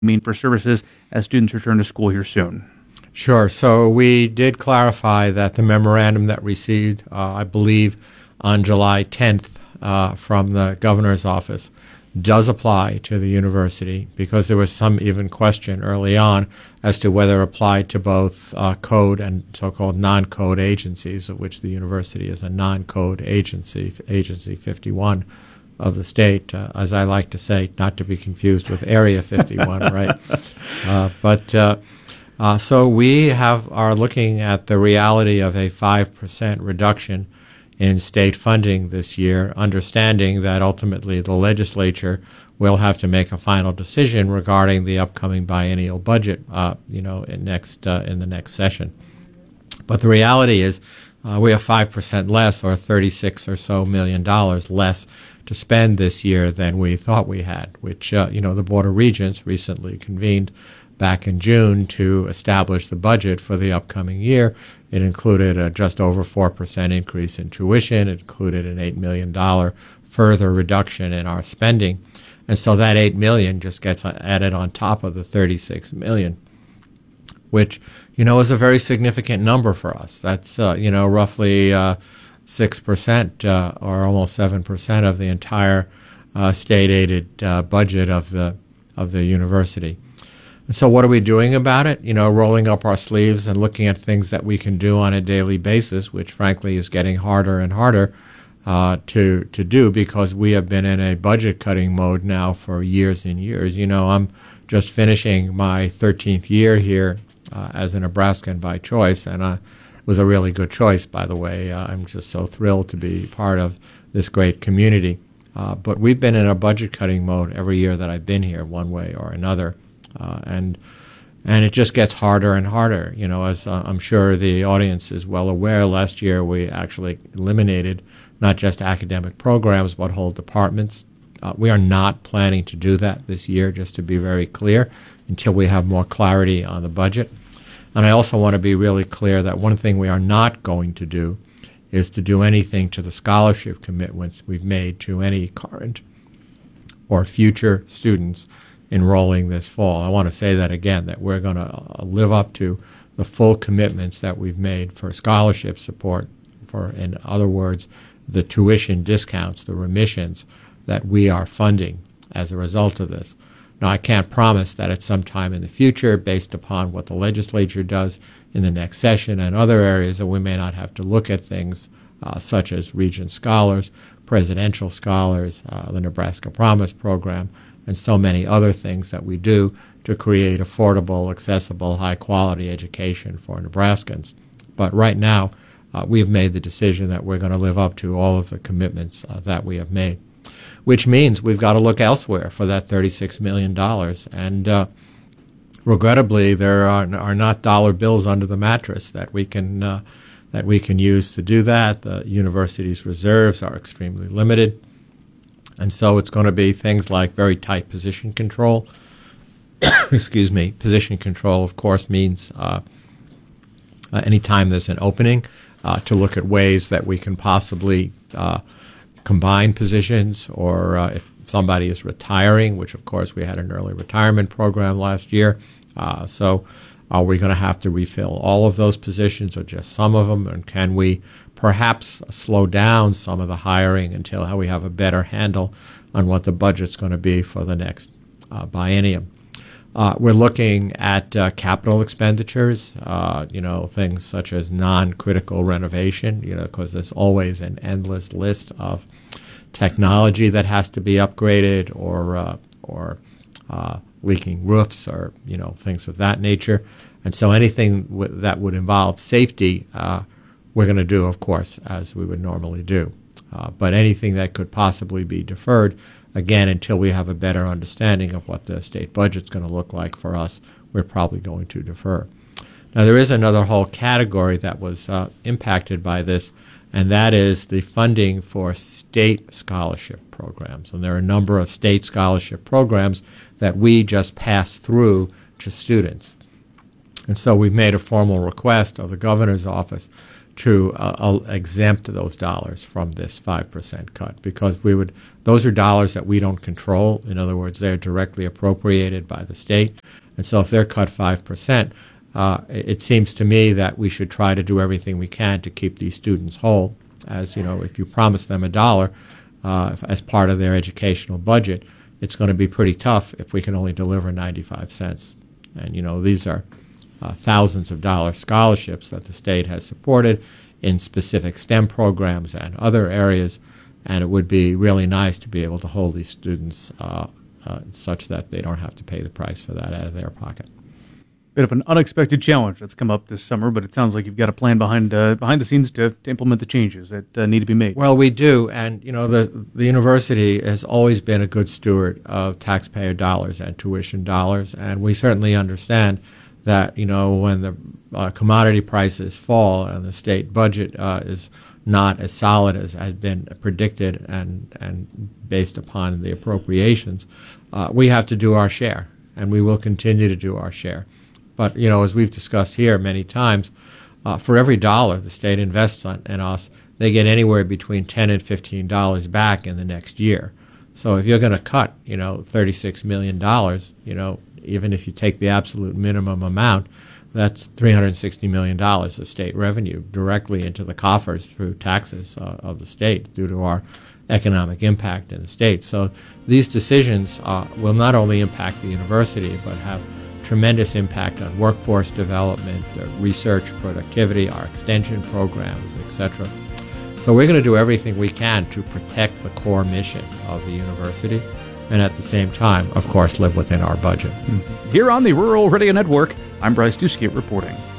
mean for services as students return to school here soon? Sure. So we did clarify that the memorandum that received, I believe, on July 10th from the governor's office does apply to the university, because there was some even question early on as to whether it applied to both code and so-called non-code agencies, of which the university is a non-code agency, Agency 51 of the state, as I like to say, not to be confused with Area 51, right? So we are looking at the reality of a 5% reduction in state funding this year, understanding that ultimately the legislature will have to make a final decision regarding the upcoming biennial budget, in the next session. But the reality is we have 5% less, or $36 or so million less to spend this year than we thought we had, which, the Board of Regents recently convened back in June to establish the budget for the upcoming year. It included a just over 4% increase in tuition. It included an $8 million further reduction in our spending. And so that $8 million just gets added on top of the $36 million, which, is a very significant number for us. That's, roughly 6% or almost 7% of the entire state-aided budget of the university. And so what are we doing about it? Rolling up our sleeves and looking at things that we can do on a daily basis, which frankly is getting harder and harder to do, because we have been in a budget-cutting mode now for years and years. I'm just finishing my 13th year here as a Nebraskan by choice, and it was a really good choice, by the way. I'm just so thrilled to be part of this great community. But we've been in a budget-cutting mode every year that I've been here, one way or another. And it just gets harder and harder. As I'm sure the audience is well aware, last year we actually eliminated not just academic programs, but whole departments. We are not planning to do that this year, just to be very clear, until we have more clarity on the budget. And I also want to be really clear that one thing we are not going to do is to do anything to the scholarship commitments we've made to any current or future students enrolling this fall. I want to say that again, that we're going to live up to the full commitments that we've made for scholarship support, for, in other words, the tuition discounts, the remissions that we are funding as a result of this. Now, I can't promise that at some time in the future, based upon what the legislature does in the next session and other areas, that we may not have to look at things such as Regent Scholars, Presidential Scholars, the Nebraska Promise Program, and so many other things that we do to create affordable, accessible, high-quality education for Nebraskans. But right now, we have made the decision that we're going to live up to all of the commitments that we have made, which means we've got to look elsewhere for that $36 million. And regrettably, there are not dollar bills under the mattress that we can use to do that. The university's reserves are extremely limited. And so it's going to be things like very tight position control. Excuse me. Position control, of course, means anytime there's an opening, to look at ways that we can possibly combine positions, or if somebody is retiring, which, of course, we had an early retirement program last year. So are we going to have to refill all of those positions or just some of them? And can we perhaps slow down some of the hiring until we have a better handle on what the budget's going to be for the next biennium? We're looking at capital expenditures, things such as non-critical renovation, because there's always an endless list of technology that has to be upgraded, or leaking roofs, or things of that nature. And so anything that would involve safety, we're going to do, of course, as we would normally do. But anything that could possibly be deferred, again, until we have a better understanding of what the state budget's going to look like for us, we're probably going to defer. Now, there is another whole category that was impacted by this, and that is the funding for state scholarship programs. And there are a number of state scholarship programs that we just pass through to students. And so we've made a formal request of the governor's office to exempt those dollars from this 5% cut, because those are dollars that we don't control. In other words, they're directly appropriated by the state. And so if they're cut 5%, it seems to me that we should try to do everything we can to keep these students whole. As you know, if you promise them $1 as part of their educational budget, it's going to be pretty tough if we can only deliver 95 cents. And these are thousands of dollar scholarships that the state has supported in specific STEM programs and other areas, and it would be really nice to be able to hold these students such that they don't have to pay the price for that out of their pocket. Bit of an unexpected challenge that's come up this summer, but it sounds like you've got a plan behind the scenes to implement the changes that need to be made. Well, we do, and the university has always been a good steward of taxpayer dollars and tuition dollars, and we certainly understand that when the commodity prices fall and the state budget is not as solid as has been predicted and based upon the appropriations, we have to do our share, and we will continue to do our share. But as we've discussed here many times, for every dollar the state invests in us, they get anywhere between $10 and $15 back in the next year. So if you're going to cut $36 million, even if you take the absolute minimum amount, that's $360 million of state revenue directly into the coffers through taxes of the state due to our economic impact in the state. So these decisions will not only impact the university, but have tremendous impact on workforce development, research productivity, our extension programs, etc. So we're going to do everything we can to protect the core mission of the university, and at the same time, of course, live within our budget. Here on the Rural Radio Network, I'm Bryce Duskett reporting.